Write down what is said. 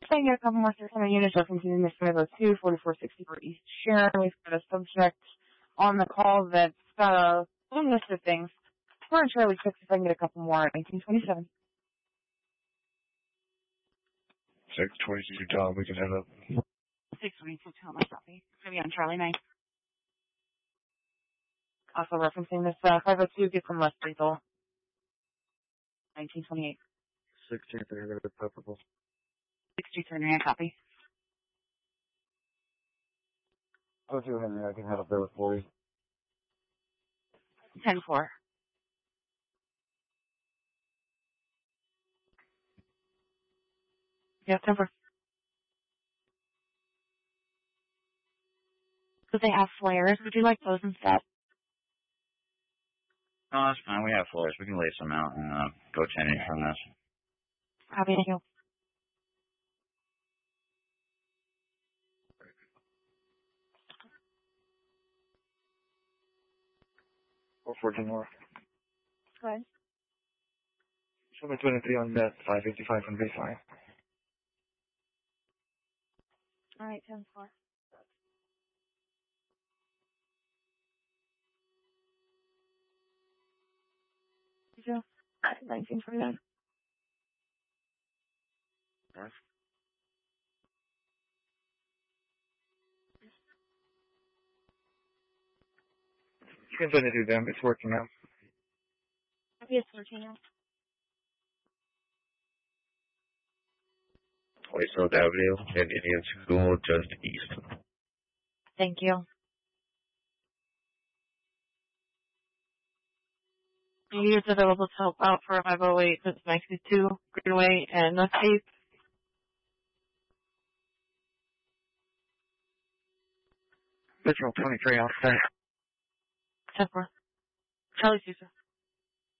I get a couple more center units referencing Miss 502, 4464 East Sharon. We've got a subject on the call that's got a long list of things. We're in Charlie 6 if I can get a couple more at 1927. 622 Tom, we can head up. 622 Tom, I copy. It's going to be on Charlie 9. Also referencing this 502, get from less lethal. 1928. 1630, preferable. 6239, I copy. Oh, 2 Henry, I can head up there with 40. 10-4. Yeah, 10-4. Do they have flares? Would you like those instead? No, that's fine. We have floors. We can lay some out and go 10 from this. Copy, thank you. Or 14 more. Go ahead. Show me 23 on net, 555 from baseline. Alright, 10-4. You go. 1929. Nice. You can 22 them, it's working now. Copy, it's 14 now. Westfield Avenue and Indian School just east. Thank you. Units available to help out for 508, that's 92, Greenway, and North 8th. Central 23 outside. 10-4. Charlie 2, sir.